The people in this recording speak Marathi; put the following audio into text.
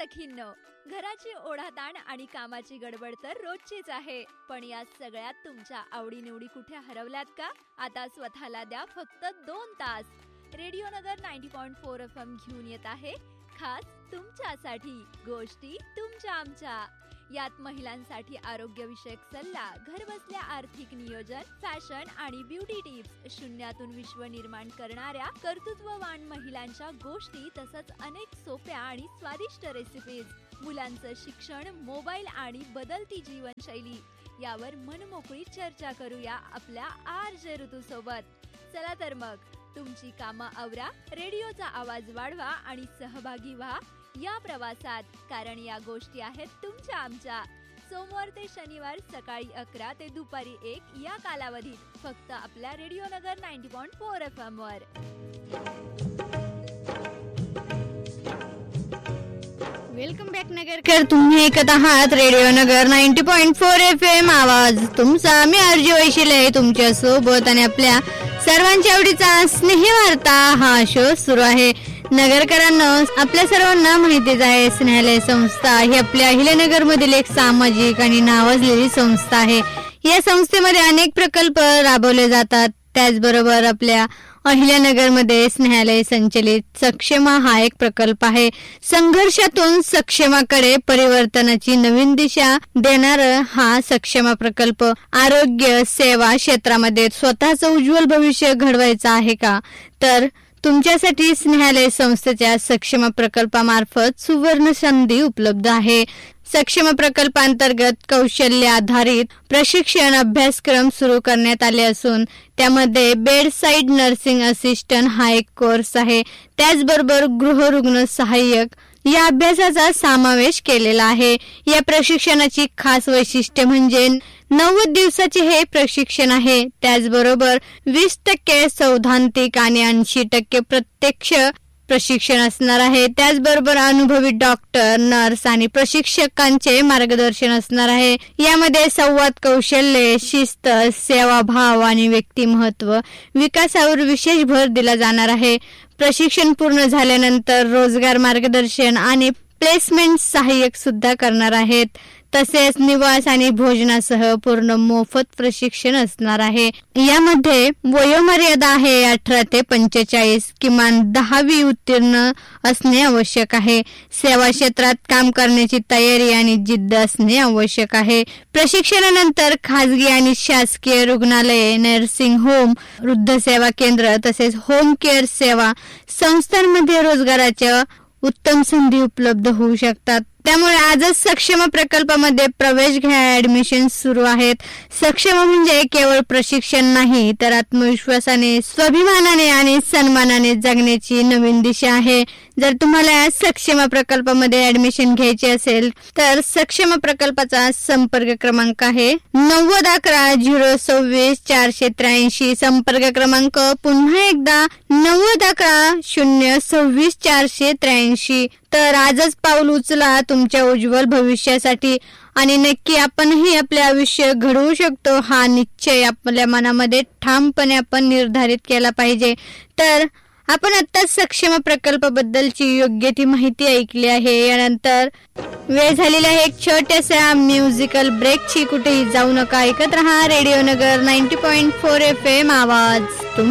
सखींनो, घराची ओढाताण आणि कामाची गडबड तर रोजचीच आहे, पण या सगळ्यात तुमच्या आवडीनिवडी कुठे हरवल्यात का? आता स्वतःला द्या फक्त 2 तास. रेडिओ नगर 90.4 FM घेऊन येत आहे खास तुमच्यासाठी गोष्टी तुमच्या आमच्या. यात महिलांसाठी आरोग्यविषयक सल्ला, घरबसल्या आर्थिक नियोजन, फॅशन आणि ब्युटी टिप्स, शून्यातून विश्व निर्माण करणाऱ्या कर्तृत्ववान महिलांच्या गोष्टी, तसंच अनेक सोप्या आणि स्वादिष्ट रेसिपीज, मुलांचं शिक्षण, मोबाईल आणि बदलती जीवनशैली यावर मनमोकळी चर्चा करूया आपल्या RJ ऋतू सोबत. चला तर मग तुमची कामं आवरा, रेडिओचा आवाज वाढवा आणि सहभागी व्हा या प्रवासात, कारण या गोष्टी आहेत तुमच्या आमच्या. सोमवार ते शनिवार सकाळी 11 ते दुपारी 1 या कालावधीत फक्त आपल्या रेडिओ नगर 90.4 FM वर. Welcome back Nagarkar. तुम्ही ऐकत आहात रेडिओ नगर 90.4 FM आवाज तुमचा. मी RJ वैशिले तुमच्या सोबत आणि आपल्या सर्वांच्या आवडीचा स्नेहवार्ता हा शो सुरू आहे. नगरकरांना आपल्या सर्वांना माहितीच आहे, स्नेहालय संस्था ही आपल्या अहिल्यानगर मधील एक सामाजिक आणि नावाजलेली संस्था आहे. या संस्थेमध्ये अनेक प्रकल्प राबवले जातात. त्याचबरोबर आपल्या अहिल्यानगरमध्ये स्नेहालय संचलित सक्षमा हा एक प्रकल्प आहे. संघर्षातून सक्षमाकडे परिवर्तनाची नवीन दिशा देणारा हा सक्षमा प्रकल्प. आरोग्य सेवा क्षेत्रामध्ये स्वतःचं उज्ज्वल भविष्य घडवायचं आहे का, तर तुमच्यासाठी स्नेहालय संस्थेच्या सक्षमा प्रकल्पामार्फत सुवर्ण संधी उपलब्ध आहे. सक्षम प्रकल्पांतर्गत कौशल्य आधारित प्रशिक्षण अभ्यासक्रम सुरू करण्यात आले असून त्यामध्ये बेड साईड नर्सिंग असिस्टंट हा एक कोर्स आहे. त्याचबरोबर गृहरुग्ण सहाय्यक या अभ्यासाचा समावेश केलेला आहे. या प्रशिक्षणाची खास वैशिष्ट्य म्हणजे 90 दिवसाचे हे प्रशिक्षण आहे. त्याचबरोबर 20% सैद्धांतिक आणि 80% प्रत्यक्ष प्रशिक्षण असणार आहे. त्याचबरोबर अनुभवी डॉक्टर, नर्स आणि प्रशिक्षकांचे मार्गदर्शन असणार आहे. यामध्ये संवाद कौशल्य, शिस्त, सेवाभाव आणि व्यक्तिमत्व विकासावर विशेष भर दिला जाणार आहे. प्रशिक्षण पूर्ण झाल्यानंतर रोजगार मार्गदर्शन आणि प्लेसमेंट सहाय्यक सुद्धा करणार आहेत. तसेच निवास आणि भोजनासह पूर्ण मोफत प्रशिक्षण असणार आहे. यामध्ये वयोमर्यादा आहे 18 ते 45, किमान 10वी उत्तीर्ण असणे आवश्यक आहे. सेवा क्षेत्रात काम करण्याची तयारी आणि जिद्द असणे आवश्यक आहे. प्रशिक्षणानंतर खाजगी आणि शासकीय रुग्णालये, नर्सिंग होम, वृद्ध सेवा केंद्र तसेच होम केअर सेवा संस्थांमध्ये रोजगाराच्या उत्तम संधी उपलब्ध होऊ शकतात. त्यामुळे आजच सक्षम प्रकल्पामध्ये प्रवेश घ्या. ऍडमिशन सुरू आहेत. सक्षम म्हणजे केवळ प्रशिक्षण नाही, तर आत्मविश्वासाने, स्वाभिमानाने आणि सन्मानाने जगण्याची नवीन दिशा आहे. जर तुम्हाला सक्षम प्रकल्पामध्ये ऍडमिशन घ्यायचे असेल तर सक्षम प्रकल्पाचा संपर्क क्रमांक आहे 9011-026-483. संपर्क क्रमांक पुन्हा एकदा 9011-026-483. तर आजच पाऊल उचला तुमच्या उज्ज्वल भविष्यासाठी आणि नक्की आपणही आपले आयुष्य घडवू शकतो हा निश्चय आपल्या मनामध्ये ठामपणे आपण निर्धारित केला पाहिजे. तर आपण आता सक्षम प्रकल्पाबद्दलची योग्य ती माहिती ऐकली आहे. यानंतर वेळ झालेली आहे एक छोट्याशा म्युझिकल ब्रेकची. कुठेही जाऊ नका, ऐकत रहा रेडिओ नगर 90.4 FM आवाज